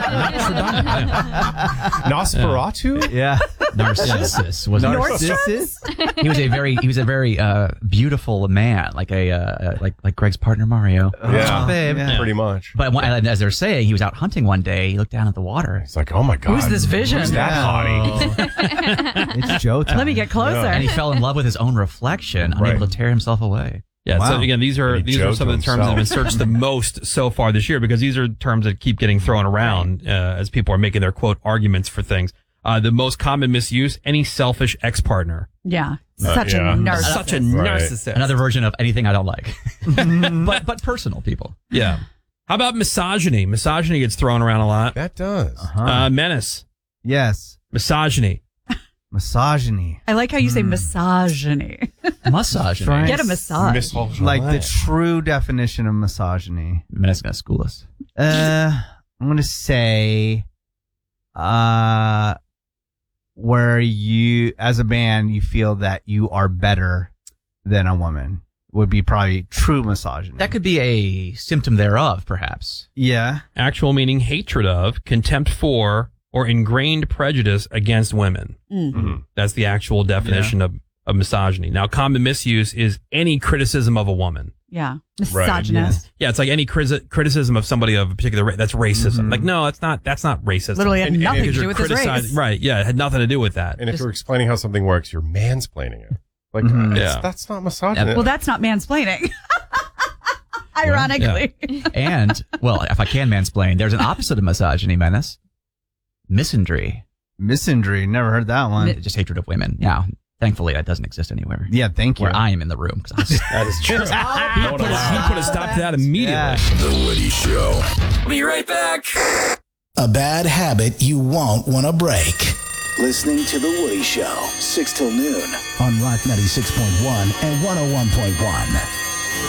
Nosferatu? Yeah. Narcissus was Narcissus? He was a very beautiful man, like like Greg's partner Mario. Yeah, babe. Yeah. pretty much. But as they're saying, he was out hunting one day. He looked down at the water. It's like, oh my God. Who's this vision? Who's that hottie? It's Joe time. Let me get closer. And he fell in love with his own reflection, Right. unable to tear himself away. Yeah. Wow. So again, these are And he some of the joked terms that have been himself. searched the most so far this year because these are terms that keep getting thrown around as people are making their quote arguments for things. The most common misuse: any selfish ex-partner. Yeah. Such yeah. a narcissist. Such a Right. narcissist. Another version of anything I don't like, but personal people. Yeah. How about misogyny? Misogyny gets thrown around a lot. That does. Menace. Yes. Misogyny. Misogyny. I like how you say misogyny. Massage. Right. Get a massage. Miss Like the true definition of misogyny. Menace gonna school us. I'm going to say where you, as a man, you feel that you are better than a woman would be probably true misogyny. That could be a symptom thereof, perhaps. Yeah. Actual meaning hatred of, contempt for, or ingrained prejudice against women. Mhm. That's the actual definition of misogyny. Now, common misuse is any criticism of a woman. Yeah. Right. Misogynist. Yeah, it's like any criticism of somebody of a particular race. That's racism. Like, no, that's not racism. Literally had nothing to because do you're with his criticizing- race. Right, yeah, it had nothing to do with that. And if you're explaining how something works, you're mansplaining it. Like, Yeah. that's not misogyny. Well, that's not mansplaining. Ironically. And, well, if I can mansplain, there's an opposite of misogyny, Menace. Misandry. Misandry. Never heard that one. Just hatred of women. Yeah. Thankfully, that doesn't exist anywhere. Yeah, thank you. Where I am in the room. That is true. He put a stop to that immediately. Yeah. The Woody Show. Be right back. A bad habit you won't want to break. Listening to The Woody Show, 6 till noon on Rock 96.1 and 101.1.